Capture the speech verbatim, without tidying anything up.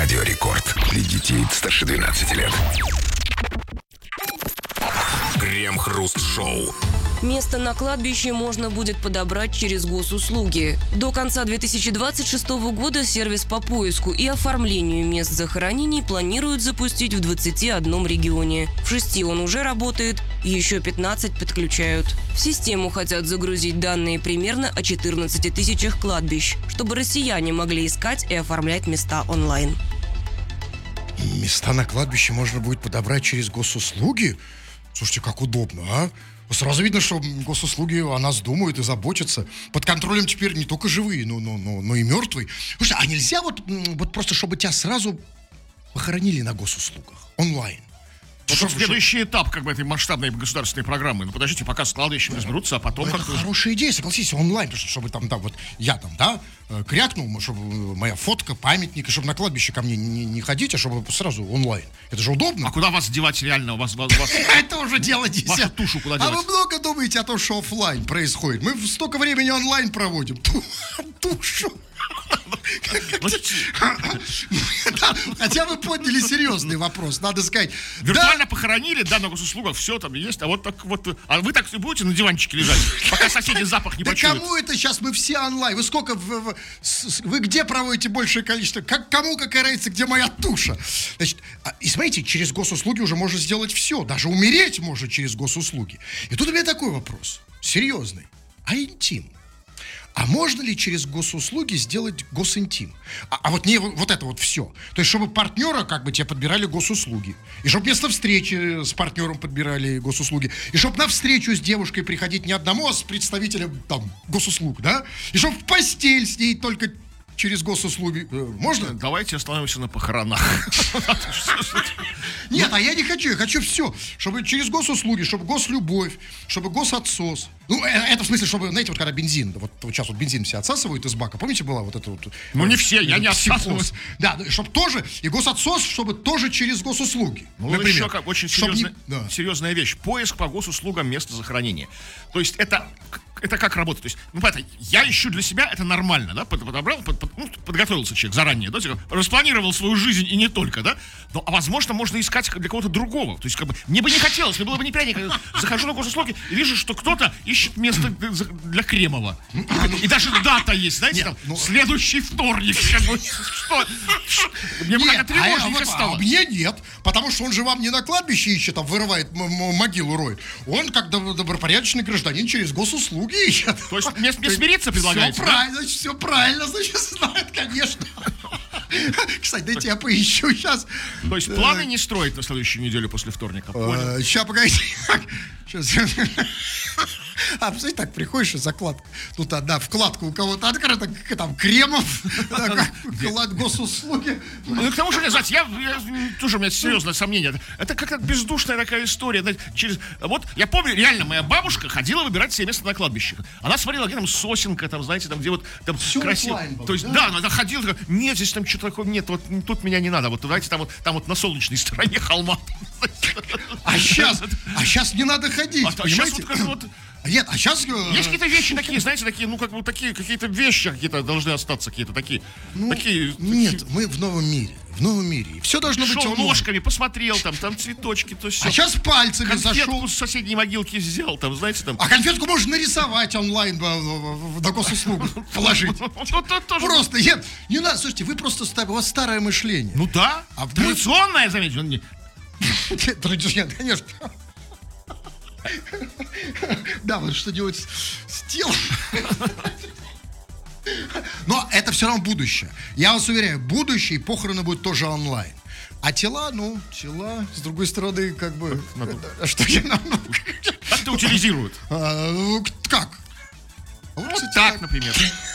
Радио Рекорд. Для детей старше двенадцати лет. Крем-хруст-шоу. Место на кладбище можно будет подобрать через госуслуги. До конца две тысячи двадцать шестого года сервис по поиску и оформлению мест захоронений планируют запустить в двадцати одном регионе. В шести он уже работает, еще пятнадцать подключают. В систему хотят загрузить данные примерно о четырнадцати тысячах кладбищ, чтобы россияне могли искать и оформлять места онлайн. Места на кладбище можно будет подобрать через госуслуги? Слушайте, как удобно, а? Сразу видно, что госуслуги о нас думают и заботятся. Под контролем теперь не только живые, но, но, но, но и мертвые. Слушай, а нельзя вот, вот просто, чтобы тебя сразу похоронили на госуслугах онлайн? Вот чтобы, следующий чтобы... этап как бы этой масштабной государственной программы. Ну подождите, пока с кладбищем разберутся, а потом как-то... Это хорошая идея, согласись, онлайн, чтобы там, да, вот я там, да, крякнул, чтобы моя фотка, памятник, и чтобы на кладбище ко мне не, не ходить, а чтобы сразу онлайн. Это же удобно. А куда вас девать реально? У вас, вас, вас... Это уже дело десять. Вашу тушу куда девать? А вы много думаете о том, что офлайн происходит? Мы столько времени онлайн проводим. Тушу. Хотя вы подняли серьезный вопрос, надо сказать. Виртуально похоронили, да, на госуслугах все там есть, а вот так вот, а вы так и будете на диванчике лежать, пока соседи запах не почуют. Да кому это сейчас, мы все онлайн, вы сколько, вы где проводите большее количество, как, кому какая разница, где моя туша? Значит, и смотрите, через госуслуги уже можно сделать все, даже умереть можно через госуслуги. И тут у меня такой вопрос, серьезный, а интим? А можно ли через госуслуги сделать госинтим? А, а вот не вот это вот все. То есть, чтобы партнера как бы тебе подбирали госуслуги. И чтобы место встречи с партнером подбирали госуслуги. И чтобы на встречу с девушкой приходить не одному, а с представителем там госуслуг, да? И чтобы в постель с ней только через госуслуги. Можно? Давайте остановимся на похоронах. Нет, а я не хочу, я хочу все. Чтобы через госуслуги, чтобы гослюбовь, чтобы госотсос. Ну, это в смысле, чтобы, знаете, вот когда бензин, вот, вот сейчас вот бензин все отсасывают из бака, помните, была вот эта вот... Ну, не все, я не отсасываю. Да, чтобы тоже, и госотсос, чтобы тоже через госуслуги. Ну, например, еще как очень серьезная, не... да. серьезная вещь. Поиск по госуслугам места захоронения. То есть это... Это как работает? То есть, ну, понятно, я ищу для себя, это нормально, да, подобрал, под, под, ну, подготовился человек заранее, да, распланировал свою жизнь и не только, да, но, а возможно, можно искать для кого-то другого, то есть, как бы, мне бы не хотелось, мне было бы неприятно, когда захожу на госуслуги и вижу, что кто-то ищет место для Кремова, и даже дата есть, знаете, там, ну... следующий вторник, что? Мне как-то тревожненько стало. А мне нет, потому что он же вам не на кладбище ищет, там, вырывает могилу, роет, он, как добропорядочный гражданин, через госуслуги ищет. То есть мне, мне смириться предлагаете? Все правильно, значит, все правильно, значит, знает, конечно. Кстати, дайте я поищу сейчас. То есть планы не строить на следующую неделю после вторника? Сейчас, погодите. Сейчас. А, представляете, так приходишь, и закладка. Тут одна вкладка у кого-то открыта, там, Кремов, вклад госуслуги. Ну, к тому же, знаете, я, я тоже у меня серьезное сомнение. Это как-то бездушная такая история. Знаете, через, вот, я помню, реально, моя бабушка ходила выбирать себе место на кладбище. Она смотрела, где там сосенка, там, знаете, там, где вот там красиво. То есть, да, она ходила, такая, нет, здесь там что-то такое, нет, вот тут меня не надо. Вот, давайте там вот, там вот на солнечной стороне холма. А сейчас, а сейчас не надо ходить, а сейчас вот как вот... Нет, а сейчас... Есть какие-то вещи такие, знаете, такие, ну, как бы такие, какие-то вещи какие-то должны остаться, какие-то такие, ну, такие... Нет, такие... мы в новом мире, в новом мире. И все должно Шел быть... ложками, посмотрел, там, там цветочки, то все. А сейчас пальцами конфетку зашел. с соседней могилки взял, там, знаете, там... А конфетку можно нарисовать онлайн на госуслугу, положить. Просто, нет, не надо, слушайте, вы просто, у вас старое мышление. Ну да, традиционное, заметьте. Традиционное, конечно. Да, вот что делать с телом. Но это все равно будущее. Я вас уверяю, будущее, похороны будут тоже онлайн. А тела, ну, тела, с другой стороны, как бы... А что я нам... Как-то утилизируют. Как? Вот так, например.